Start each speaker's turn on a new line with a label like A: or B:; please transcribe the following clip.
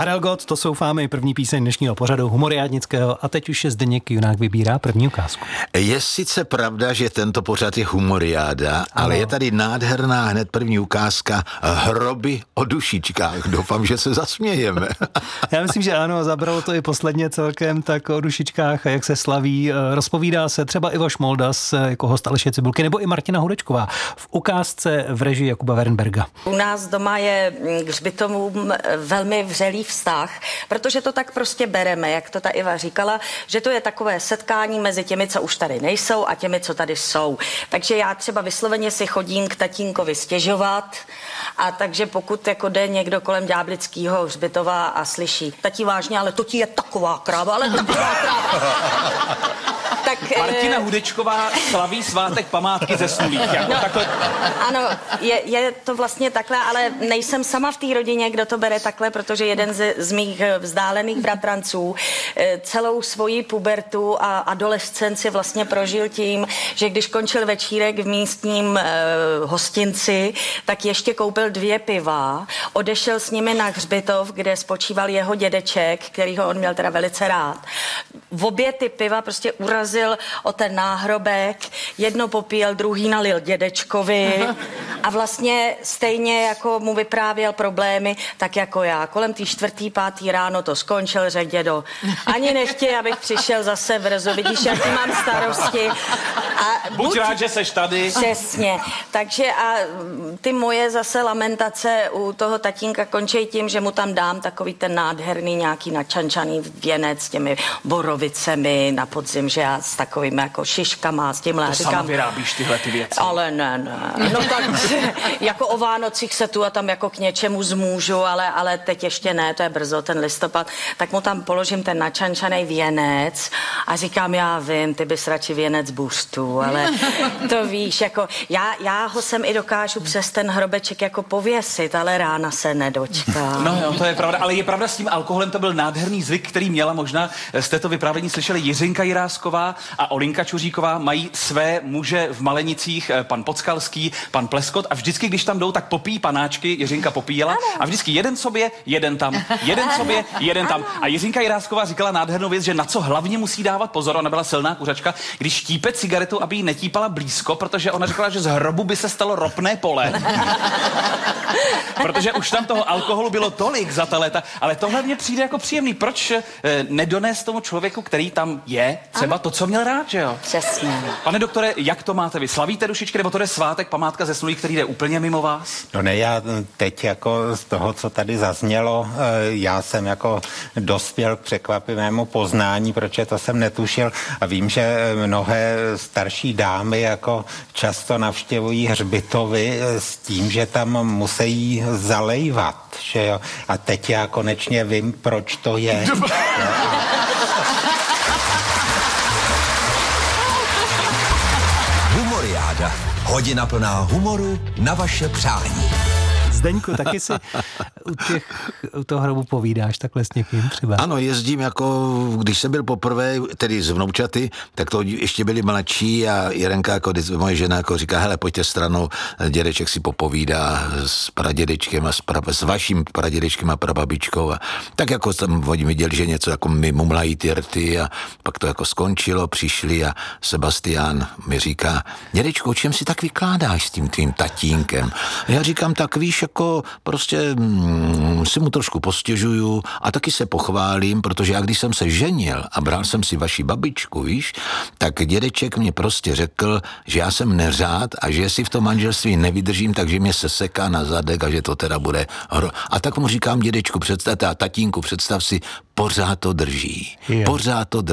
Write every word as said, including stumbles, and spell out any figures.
A: Karel Gott, to jsou fámy, první píseň dnešního pořadu humoriádnického a teď už je Zdeněk Junák vybírá první ukázku.
B: Je sice pravda, že tento pořad je humoriáda, ano. Ale je tady nádherná hned první ukázka Hroby o dušičkách. Doufám, že se zasmějeme.
A: Já myslím, že ano, zabralo to i posledně celkem, tak o dušičkách a jak se slaví. Rozpovídá se třeba Ivo Šmoldas jako host Aleše Cibulky nebo i Martina Hudečková v ukázce v režii Jakuba Wernberga.
C: U nás doma je k hřbitovům velmi vřelý vztah, protože to tak prostě bereme, jak to ta Iva říkala, že to je takové setkání mezi těmi, co už tady nejsou a těmi, co tady jsou. Takže já třeba vysloveně si chodím k tatínkovi stěžovat a takže pokud jako jde někdo kolem Ďáblického hřbitova a slyší, tati vážně, ale to ti je taková kráva, ale taková kráva.
D: Tak, Martina Hudečková slaví svátek památky zesnulých. Jako
C: no,
D: takhle.
C: Ano, je, je to vlastně takhle, ale nejsem sama v té rodině, kdo to bere takhle, protože jeden z, z mých vzdálených bratranců celou svoji pubertu a adolescenci vlastně prožil tím, že když končil večírek v místním eh, hostinci, tak ještě koupil dvě piva, odešel s nimi na hřbitov, kde spočíval jeho dědeček, který ho on měl teda velice rád. V obě ty piva prostě urazil o ten náhrobek, jedno popíjel, druhý nalil dědečkovi a vlastně stejně jako mu vyprávěl problémy, tak jako já. Kolem tý čtvrtý, pátý ráno to skončil, řekl dědo, ani nechtěj, abych přišel zase brzo, vidíš, jaký mám starosti. A
D: buď, buď rád, že seš tady.
C: Přesně. Takže a ty moje zase lamentace u toho tatínka končí tím, že mu tam dám takový ten nádherný nějaký načančaný věnec s těmi borovicemi na podzim, že já s takovými jako šiškama, s tím
D: To sama vyrábíš tyhle ty věci.
C: Ale ne, ne. No tak jako o Vánocích se tu a tam jako k něčemu zmůžu, ale, ale teď ještě ne, to je brzo, ten listopad. Tak mu tam položím ten načančaný věnec a říkám, já vím, ty bys radši věnec buřtu, ale to víš, jako já, já ho sem i dokážu přes ten hrobeček jako pověsit, ale rána se nedočká.
D: No jo, to je pravda, ale je pravda, s tím alkoholem to byl nádherný zvyk, který měla, možná jste to vyprávění slyšeli, Jiřinka Jirásková a Olinka Čuříková mají své muže v Malenicích, pan Podskalský, pan Pleskot a vždycky, když tam jdou, tak popíjí panáčky, Jiřinka popíjela a vždycky jeden sobě, jeden tam, jeden sobě, jeden tam. A Jiřinka Jirásková říkala nádhernou věc, že na co hlavně musí dávat pozor, ona byla silná kuřačka, když típe cigaretu, aby ji netípala blízko, protože ona říkala, že z hrobu by se stalo ropné pole. Protože už tam toho alkoholu bylo tolik za ta léta, ale tohle mně přijde jako příjemný. Proč eh, nedonést tomu člověku, který tam je, třeba ano. to, co měl rád, že jo?
C: Přesně.
D: Pane doktore, jak to máte vy? Slavíte dušičky, nebo to je svátek, památka zesnulých, který jde úplně mimo vás?
E: No ne, já teď jako z toho, co tady zaznělo, já jsem jako dospěl k překvapivému poznání, protože to jsem netušil a vím, že mnohé starší dámy jako často navštěvují hřbitovy s tím, že tam musí zalejvat, že jo? A teď já konečně vím, proč to je.
F: Humoriáda. Hodina plná humoru na vaše přání.
A: Zdeňku, taky si u, těch, u toho hrobu povídáš takhle s někým třeba?
B: Ano, jezdím jako, když jsem byl poprvé, tedy z vnoučaty, tak to ještě byli mladší a Jirenka, jako moje žena, jako říká, hele, pojďte stranou, dědeček si popovídá s pradědečkem a s, pra, s vaším pradědečkem a prababičkou. A tak jako jsem oni viděli, že něco jako mi mumlají ty rty a pak to jako skončilo, přišli a Sebastián mi říká, dědečko, o čem si tak vykládáš s tím tvým tatínkem? A já říkám, tak víš, jako prostě mm, si mu trošku postěžuju a taky se pochválím, protože já když jsem se ženil a bral jsem si vaši babičku, víš, tak dědeček mě prostě řekl, že já jsem neřád a že si v tom manželství nevydržím, takže mě se seká na zadek a že to teda bude hro. A tak mu říkám, dědečku, představ, a tatínku, představ si, pořád to drží.
A: Jo.
B: Pořád to drží.